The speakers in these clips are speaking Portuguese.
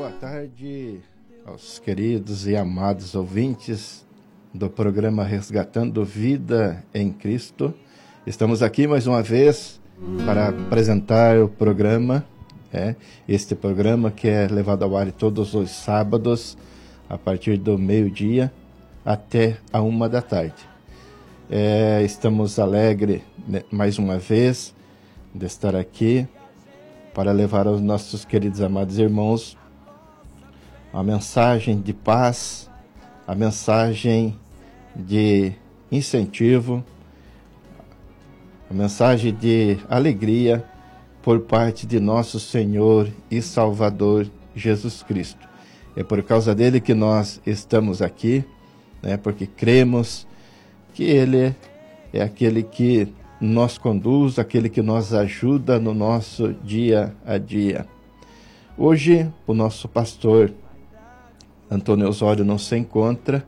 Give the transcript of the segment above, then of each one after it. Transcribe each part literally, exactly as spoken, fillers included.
Boa tarde aos queridos e amados ouvintes do programa Resgatando Vida em Cristo. Estamos aqui mais uma vez para apresentar o programa, é, este programa que é levado ao ar todos os sábados, a partir do meio-dia até a uma da tarde. É, estamos alegres, né, mais uma vez de estar aqui para levar aos nossos queridos amados irmãos a mensagem de paz, a mensagem de incentivo, a mensagem de alegria por parte de nosso Senhor e Salvador Jesus Cristo. É por causa dele que nós estamos aqui, né, porque cremos que ele é aquele que nos conduz, aquele que nos ajuda no nosso dia a dia. Hoje, o nosso pastor Antônio Osório não se encontra,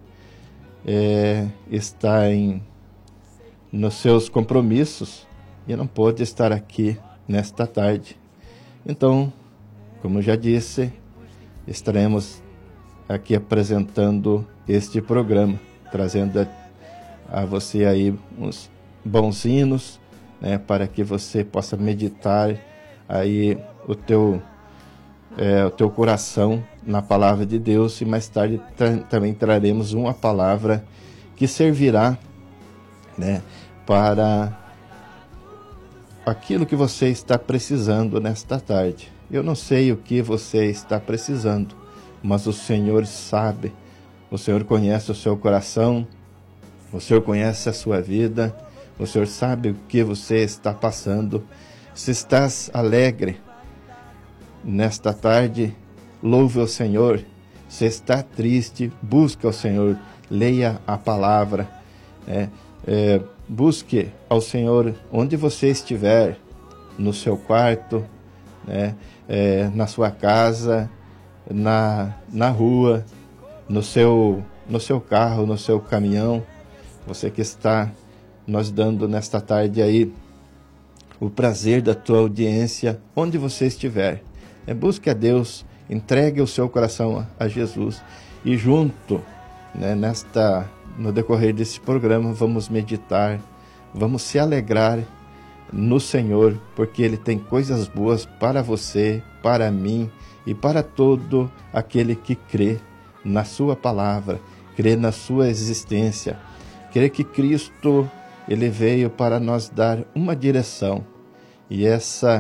é, está em, nos seus compromissos e não pôde estar aqui nesta tarde. Então, como já disse, estaremos aqui apresentando este programa, trazendo a, a você aí uns bons hinos, né, para que você possa meditar aí o teu É, o teu coração na palavra de Deus, e mais tarde tra- também traremos uma palavra que servirá, né, para aquilo que você está precisando nesta tarde. Eu não sei o que você está precisando, mas o Senhor sabe, o Senhor conhece o seu coração, o Senhor conhece a sua vida, o Senhor sabe o que você está passando. Se estás alegre nesta tarde, louve o Senhor. Se está triste, busque ao Senhor, leia a palavra, é, é, busque ao Senhor onde você estiver, no seu quarto, né, é, na sua casa, na, na rua, no seu, no seu carro, no seu caminhão, você que está nos dando nesta tarde aí o prazer da tua audiência, onde você estiver. É, busque a Deus, entregue o seu coração a Jesus e junto, né, nesta, no decorrer desse programa, vamos meditar, vamos se alegrar no Senhor, porque Ele tem coisas boas para você, para mim e para todo aquele que crê na sua palavra, crê na sua existência, crê que Cristo, Ele veio para nos dar uma direção, e essa